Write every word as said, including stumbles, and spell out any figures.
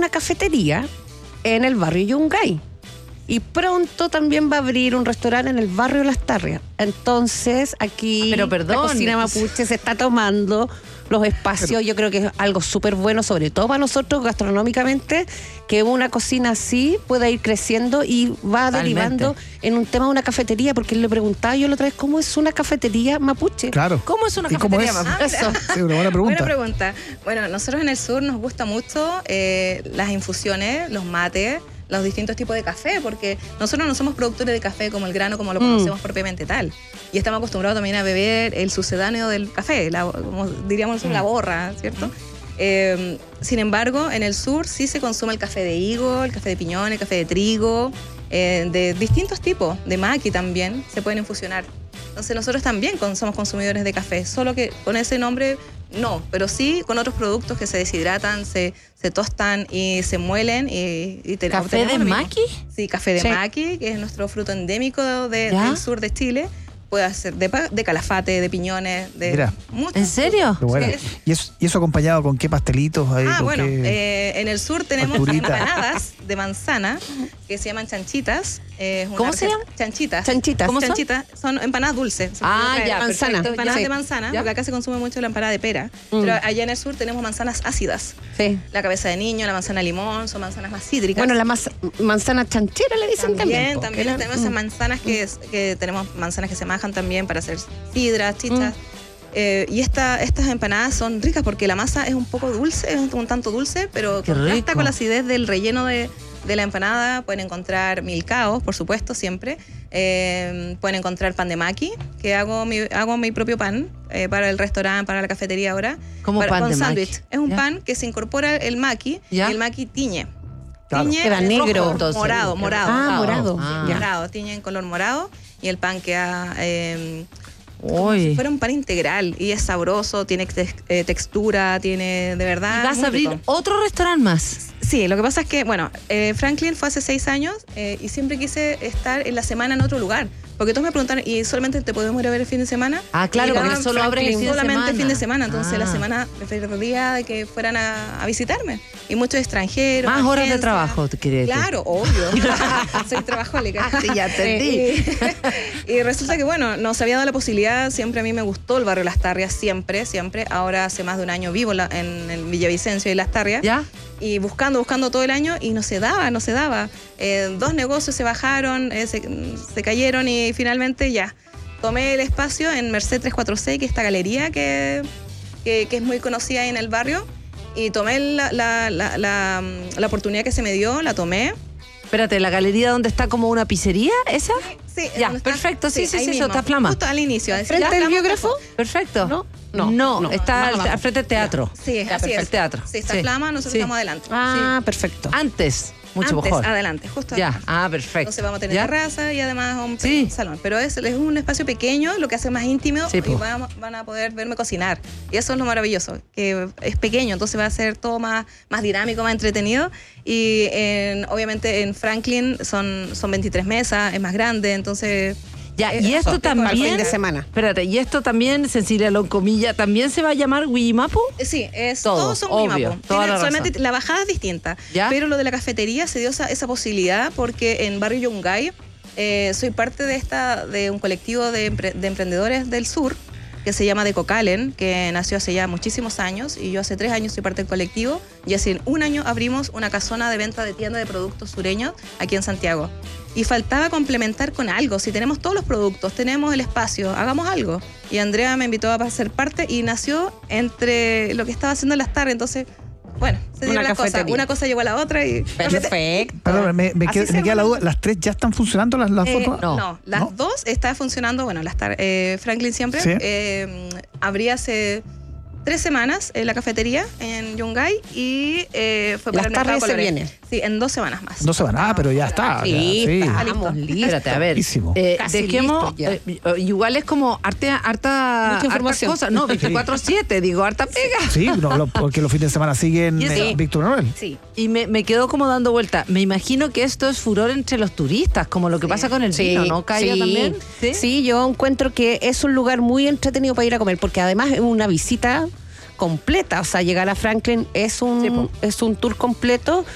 una cafetería en el barrio Yungay. Y pronto también va a abrir un restaurante en el barrio Las Tarrias. Entonces, aquí Pero perdón, la cocina mapuche se está tomando los espacios. Pero, yo creo que es algo súper bueno, sobre todo para nosotros gastronómicamente, que una cocina así pueda ir creciendo y va totalmente derivando en un tema de una cafetería, porque le preguntaba yo la otra vez, ¿cómo es una cafetería mapuche? Claro. ¿Cómo es una cafetería mapuche? Ah, Eso. Sí, una buena pregunta. Buena pregunta. Bueno, nosotros en el sur nos gusta mucho eh, las infusiones, los mates, los distintos tipos de café, porque nosotros no somos productores de café como el grano, como lo conocemos mm. propiamente tal. Y estamos acostumbrados también a beber el sucedáneo del café, la, como diríamos nosotros, mm. la borra, ¿cierto? Mm. Eh, sin embargo, en el sur sí se consume el café de higo, el café de piñón, el café de trigo, eh, de distintos tipos, de maqui también, se pueden infusionar. Entonces nosotros también somos consumidores de café, solo que con ese nombre no, pero sí con otros productos que se deshidratan, se, se tostan y se muelen. Y, y te, ¿Café de maqui? Sí, café de sí. maqui, que es nuestro fruto endémico de, del sur de Chile. Puede ser de, de calafate, de piñones, de Mira. muchos. ¿En serio? Bueno. Sí. ¿Y, eso, ¿Y eso acompañado con qué pastelitos? Ahí, ah, bueno, qué... eh, en el sur tenemos Facturita. empanadas de manzana que se llaman chanchitas. Eh, ¿Cómo se llaman? Chanchitas. Chanchitas. ¿Cómo chanchitas? Son? son empanadas dulces. Ah, ya, manzana. perfecto, empanadas ya. de manzana, ¿Ya? porque acá se consume mucho la empanada de pera. Mm. Pero allá en el sur tenemos manzanas ácidas. Sí. La cabeza de niño, la manzana limón, son manzanas más cítricas. Bueno, la mas- manzana chanchera le dicen también. También, también la... tenemos mm. esas manzanas que, es, que tenemos manzanas que se majan también para hacer sidras, chichas. Mm. Eh, y esta, estas empanadas son ricas porque la masa es un poco dulce, es un, un tanto dulce, pero contrasta con la acidez del relleno de, de la empanada. Pueden encontrar milcaos, por supuesto, siempre. Eh, pueden encontrar pan de maqui, que hago mi, hago mi propio pan eh, para el restaurante, para la cafetería ahora. ¿Cómo para, pan con de sándwich. maqui? Es un ¿Ya? pan que se incorpora el maqui ¿Ya? y el maqui tiñe. Claro. Tiñe Queda negro. rojo, Entonces, morado, morado. Ah, morado. Ah. Morado, tiñe en color morado y el pan queda eh, como Uy. si fuera un pan integral y es sabroso, tiene te- eh, textura, tiene de verdad. ¿Y vas a abrir rico. otro restaurante más? Sí, lo que pasa es que, bueno, eh, Franklin fue hace seis años eh, y siempre quise estar en la semana en otro lugar. Porque todos me preguntan, ¿y solamente te podemos ir a ver el fin de semana? Ah, claro, Y porque llegaba solo abres el fin de solamente semana. fin de semana. Entonces, Ah. la semana me perdía de que fueran a, a visitarme. Y muchos extranjeros. Más horas de agencias. trabajo, ¿te quieres decir? Claro, obvio. Soy trabajólica. Sí, ya entendí. Eh, y, y resulta que, bueno, nos había dado la posibilidad. Siempre a mí me gustó el barrio Las Tarrias, siempre, siempre. Ahora hace más de un año vivo en, la, en, en Villavicencio y Las Tarrias. ¿Ya? Y buscando, buscando todo el año y no se daba, no se daba. Eh, dos negocios se bajaron, eh, se, se cayeron y finalmente ya. Tomé el espacio en Merced trescientos cuarenta y seis, que es esta galería que, que, que es muy conocida ahí en el barrio. Y tomé la, la, la, la, la oportunidad que se me dio, la tomé. Espérate, ¿la galería donde está como una pizzería? ¿Esa? Sí, Ya, ¿dónde está? perfecto, sí, sí, ahí sí, mismo, eso está flama. Justo al inicio. ¿Frente Ya, del flama, biógrafo? Perfecto. ¿No? No, No, no. está Más al, abajo. al frente del teatro. Sí, Ya, así perfecto. es. El teatro. Sí, está Sí. flama, nosotros Sí. estamos adelante. Ah, Sí. perfecto. Antes, mucho Antes, mejor. adelante, justo Ya, adelante. ah, perfecto. Entonces vamos a tener ¿Ya? terraza y además un Sí. salón. Pero es, es un espacio pequeño, lo que hace más íntimo, Sí, y po. van, van a poder verme cocinar. Y eso es lo maravilloso, que es pequeño, entonces va a ser todo más, más dinámico, más entretenido. Y en, obviamente en Franklin son, son veintitrés mesas, es más grande, entonces... Ya, eh, y eso, esto es para el también. fin de semana. Espérate, y esto también, Cecilia Loncomilla, ¿también se va a llamar Wimapu? Eh, Sí, es, Todo, todos son obvio, Wimapu. toda Tiene- la solamente razón. la bajada es distinta. ¿Ya? Pero lo de la cafetería se dio esa, esa posibilidad porque en Barrio Yungay eh, soy parte de esta de un colectivo de, empre- de emprendedores del sur que se llama Decocalen, que nació hace ya muchísimos años y yo hace tres años soy parte del colectivo y hace un año abrimos una casona de venta de tienda de productos sureños aquí en Santiago. Y faltaba complementar con algo. Si tenemos todos los productos, tenemos el espacio, hagamos algo. Y Andrea me invitó a ser parte y nació entre lo que estaba haciendo en Las Tarrias. Entonces, bueno, se dieron Una las cosas. cafetería. Una cosa llevó a la otra y... Perfecto. Perdón, me, me, Así queda, se me queda la llama. duda. ¿Las tres ya están funcionando las, las Eh, fotos? no, No. las ¿No? dos está funcionando, bueno, las tar- eh, Franklin siempre Sí. eh, abría hace tres semanas en la cafetería en Yungay y eh, fue para Las el mercado tardes se Coloré. viene. Sí, en dos semanas más. No se van. Ah, pero ya está. Sí, ya, sí. estamos listos. Espérate, a ver. Buenísimo. Eh, Casi dejemos. listos ya. eh, eh, igual es como harta, harta, Mucha información. harta cosa. No, veinticuatro siete, digo, harta pega. Sí, no, lo- porque los fines de semana siguen Y eso- eh, Víctor Manuel. Sí. Y me, me quedó como dando vuelta. Me imagino que esto es furor entre los turistas, como lo que Sí. pasa con el vino, ¿no? Calla sí. también. ¿Sí? Sí, yo encuentro que es un lugar muy entretenido para ir a comer, porque además es una visita completa, o sea, llegar a Franklin es un, Sí, po. es un tour completo